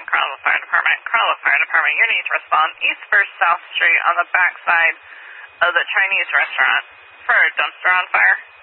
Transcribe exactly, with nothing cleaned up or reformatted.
Carlisle Fire Department. Carlisle Fire Department, you need to respond East First South Street on the back side of the Chinese restaurant for a dumpster on fire.